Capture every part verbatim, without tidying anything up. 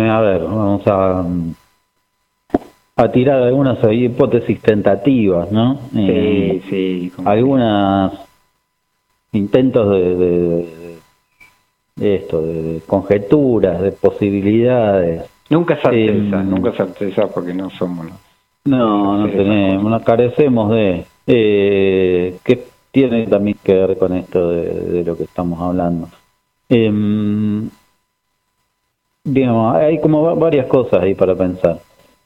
a ver, vamos a, a tirar algunas hipótesis tentativas, ¿no? Sí, eh, sí. Algunas intentos de, de, de esto, de, de conjeturas, de posibilidades. Nunca certeza, eh, nunca certeza porque no somos los No, no tenemos, no carecemos de... Eh, que tiene también que ver con esto de, de lo que estamos hablando. Eh, digamos, hay como varias cosas ahí para pensar.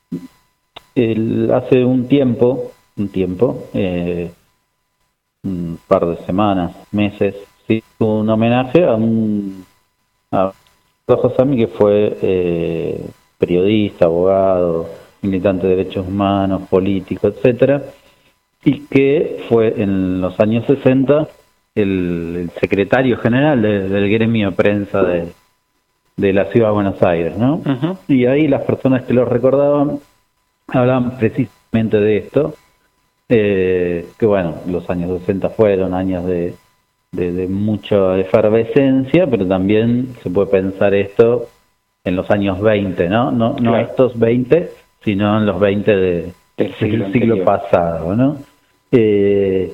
El, hace un tiempo, un tiempo, eh, un par de semanas, meses, sí, un homenaje a un a Rojo Sami, que fue eh, periodista, abogado, militante de derechos humanos, político, etcétera, y que fue en los años sesenta el, el secretario general de, del gremio de prensa de, de la Ciudad de Buenos Aires, ¿no? Uh-huh. Y ahí las personas que lo recordaban hablaban precisamente de esto, eh, que bueno, los años sesenta fueron años de, de, de mucha efervescencia, pero también se puede pensar esto en los años veinte, ¿no? No, no Claro. estos veinte, sino en los veinte de, del siglo, del siglo pasado, ¿no? Eh,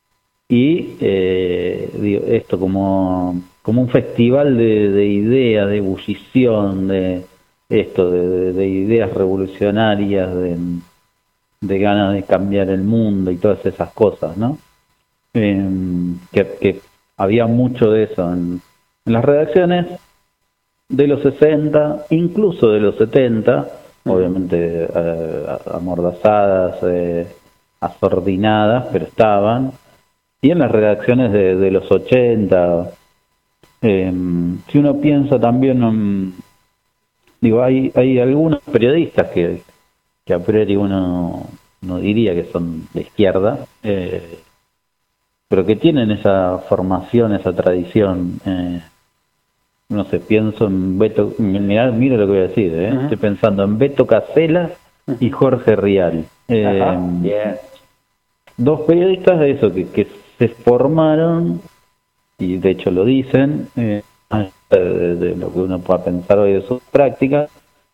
y eh, digo, esto como, como un festival de, de ideas, de ebullición, de esto, de, de, de ideas revolucionarias, de, de ganas de cambiar el mundo y todas esas cosas, ¿no? Eh, que, que había mucho de eso en, en las redacciones de los sesenta, incluso de los setenta, uh-huh. Obviamente eh, amordazadas, eh, asordinadas, pero estaban, y en las redacciones de, de los ochenta. Eh, si uno piensa también, um, digo, hay, hay algunos periodistas que, que a priori uno no diría que son de izquierda, eh, pero que tienen esa formación, esa tradición. Eh, no sé, pienso en Beto, mira, mira lo que voy a decir, ¿eh? Uh-huh. Estoy pensando en Beto Casella uh-huh. y Jorge Rial. Eh, uh-huh. yeah. Dos periodistas de eso, que, que se formaron, y de hecho lo dicen, eh, de, de lo que uno pueda pensar hoy de sus prácticas,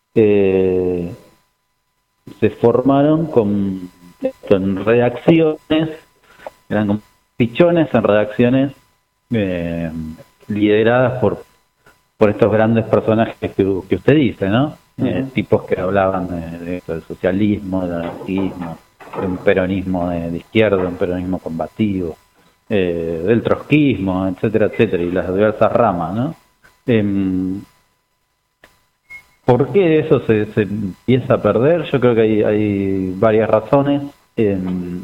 eh, se formaron con, con redacciones, eran como pichones en redacciones eh, lideradas por por estos grandes personajes que, que usted dice, ¿no? Uh-huh. Eh, tipos que hablaban de, de esto, del socialismo, del anarquismo, de un peronismo de, de izquierda, un peronismo combativo, eh, del trotskismo, etcétera, etcétera, y las diversas ramas, ¿no? Eh, ¿Por qué eso se, se empieza a perder? Yo creo que hay, hay varias razones. Eh,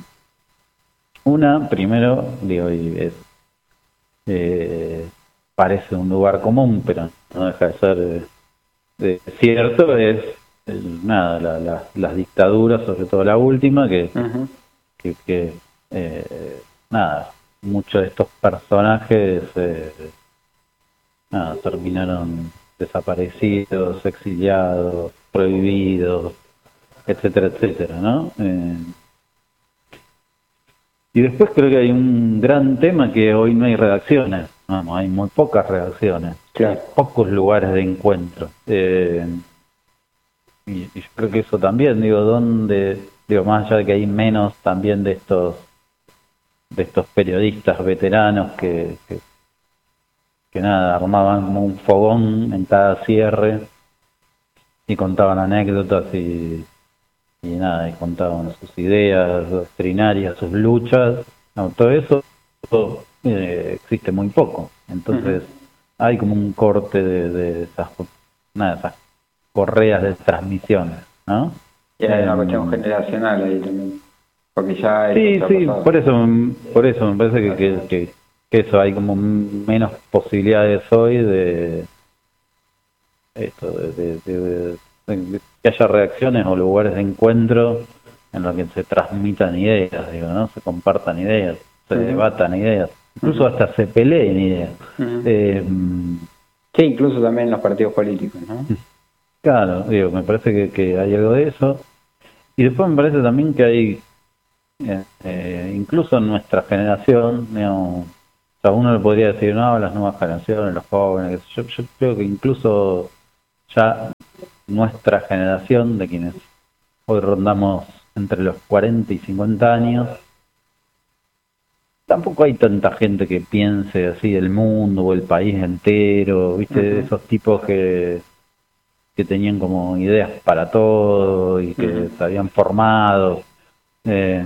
una, primero, digo, y es... Eh, parece un lugar común, pero no deja de ser eh, de cierto, es el, nada, la, la, las dictaduras, sobre todo la última, que, uh-huh. que, que eh, nada, muchos de estos personajes eh, nada, terminaron desaparecidos, exiliados, prohibidos, etcétera, etcétera, ¿no? Eh, y después creo que hay un gran tema que hoy no hay redacciones. Vamos, hay muy pocas redacciones, claro. Hay pocos lugares de encuentro. Eh, y, y yo creo que eso también, digo, donde, digo, más allá de que hay menos también de estos de estos periodistas veteranos que, que, que nada, armaban como un fogón en cada cierre y contaban anécdotas y, y nada, y contaban sus ideas doctrinarias, sus luchas, no, todo eso todo, eh, existe muy poco. Entonces uh-huh. hay como un corte de, de esas, nada, esas correas de transmisiones, ¿no? Y hay eh, una cuestión generacional ahí también, porque ya sí, sí, pasado. por eso, por eso me parece que, que, que, que eso hay como menos posibilidades hoy de esto, de, de, de, de, de que haya reacciones o lugares de encuentro en los que se transmitan ideas, digo, ¿no? Se compartan ideas, se uh-huh. debatan ideas, incluso uh-huh. hasta se peleen ideas. Uh-huh. Eh, sí, incluso también en los partidos políticos, ¿no? Claro, digo, me parece que, que hay algo de eso. Y después me parece también que hay, eh, eh, incluso en nuestra generación, digamos, o sea, uno le podría decir, no, las nuevas generaciones, los jóvenes, yo, yo creo que incluso ya nuestra generación, de quienes hoy rondamos entre los cuarenta y cincuenta años, tampoco hay tanta gente que piense así del mundo o el país entero, ¿viste? Uh-huh. Esos tipos que, que tenían como ideas para todo y que uh-huh. se habían formado. Eh,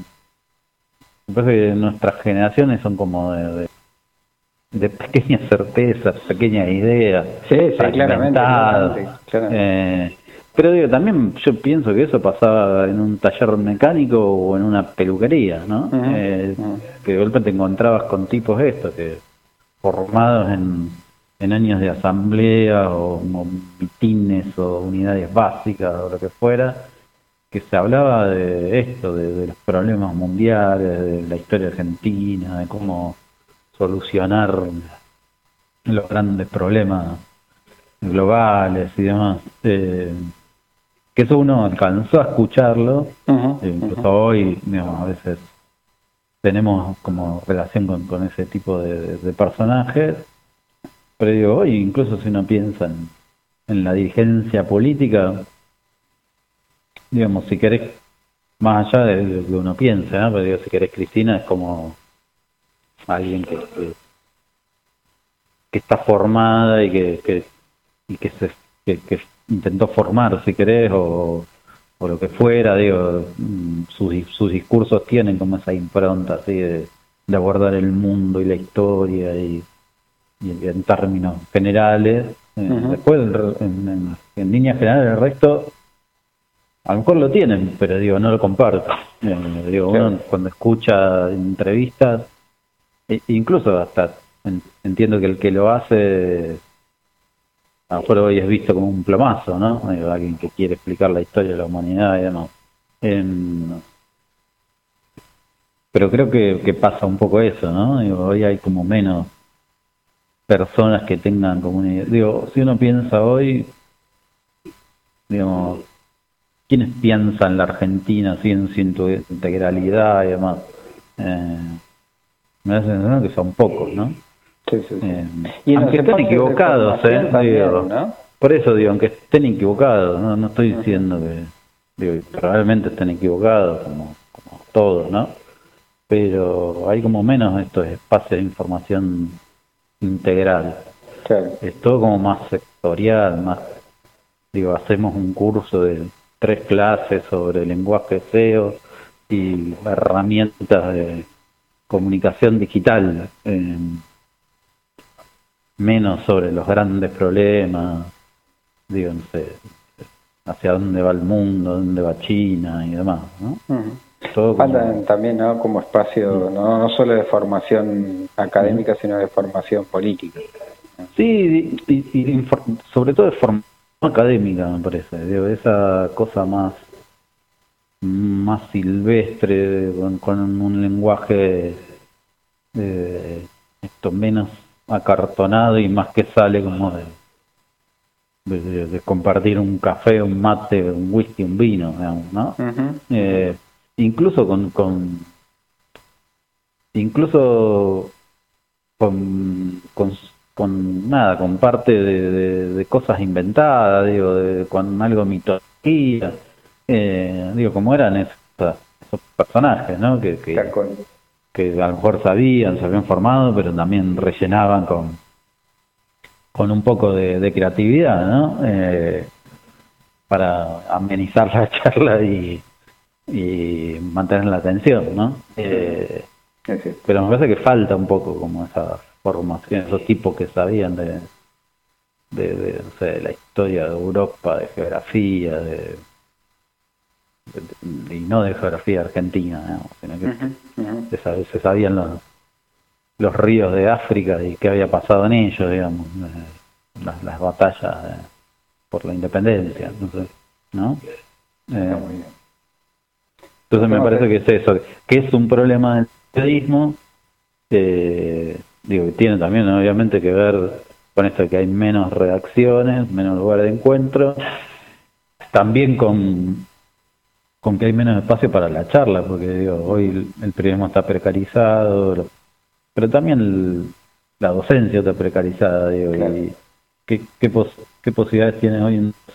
me parece que nuestras generaciones son como de, de, de pequeñas certezas, pequeñas ideas, sí, sí, claramente, claramente, claramente. Eh, pero digo, también yo pienso que eso pasaba en un taller mecánico o en una peluquería, ¿no? Uh-huh. Eh, uh-huh. Que de golpe te encontrabas con tipos estos, que formados en, en años de asamblea o, o mitines o unidades básicas o lo que fuera, que se hablaba de esto, de, de los problemas mundiales, de la historia argentina, de cómo solucionar los grandes problemas globales y demás. Eh, que eso uno alcanzó a escucharlo, uh-huh, eh, incluso uh-huh. hoy, digamos, a veces tenemos como relación con, con ese tipo de, de, de personajes, pero digo, hoy incluso si uno piensa en, en la dirigencia política, digamos, si querés, más allá de lo que uno piensa, ¿no? Pero digo, si querés, Cristina es como alguien que, que, que está formada y que, que y que se que, que intentó formar, si querés, o, o lo que fuera, digo, sus, sus discursos tienen como esa impronta así de, de abordar el mundo y la historia y, y en términos generales. Uh-huh. Después, en, en, en líneas generales, el resto a lo mejor lo tienen, pero digo, no lo comparto. Eh, digo, uno sí. Cuando escucha entrevistas, e, incluso hasta en, entiendo que el que lo hace a lo mejor hoy es visto como un plomazo, ¿no? Alguien que quiere explicar la historia de la humanidad y demás. Eh, pero creo que, que pasa un poco eso, ¿no? Digo, hoy hay como menos personas que tengan como una idea. Digo, si uno piensa hoy, digamos, ¿quiénes piensan en la Argentina así en su integralidad y demás? Eh, me da la sensación que son pocos, ¿no? Sí, sí, sí. Eh, y aunque estén equivocados, ¿eh? También, digo, ¿no? Por eso digo, aunque estén equivocados, no, no estoy diciendo que, digo, probablemente estén equivocados, como, como todos, ¿no? Pero hay como menos estos espacios de información integral. Claro. Es todo como más sectorial, más, digo, hacemos un curso de tres clases sobre lenguaje S E O y herramientas de comunicación digital. Eh, menos sobre los grandes problemas, digo, no sé, hacia dónde va el mundo, dónde va China y demás, ¿no? Uh-huh. Todo Faltan como... también, ¿no? Como espacio, no, no solo de formación académica, uh-huh. sino de formación política. Sí, y, y, y sobre todo de formación académica, me parece, digo, esa cosa más más silvestre, con, con un lenguaje eh, esto menos acartonado y más que sale como de, de, de compartir un café, un mate, un whisky, un vino, digamos, ¿no? Uh-huh. Eh, incluso con, con incluso con, con, con nada, con parte de, de, de cosas inventadas, digo, de, con algo mitología, eh, digo, como eran esos, esos personajes, ¿no? Que, que, que a lo mejor sabían, se habían formado, pero también rellenaban con con un poco de, de creatividad, ¿no? Eh, para amenizar la charla y, y mantener la atención, ¿no? Eh, sí, sí. Pero me parece que falta un poco como esa formación, esos tipos que sabían de, de, de, no sé, de la historia de Europa, de geografía, de, de, de y no de geografía argentina, ¿no? Sino que uh-huh, uh-huh. Se, se sabían los los ríos de África y qué había pasado en ellos, digamos, eh, las, las batallas eh, por la independencia, entonces, ¿no? Eh, entonces me parece que es eso, que es un problema del periodismo, eh, digo, que tiene también obviamente que ver con esto de que hay menos redacciones, menos lugares de encuentro, también con con que hay menos espacio para la charla, porque digo, hoy el, el periodismo está precarizado, los pero también el, la docencia está precarizada, digo, claro. Y qué, qué, pos, qué posibilidades tiene hoy un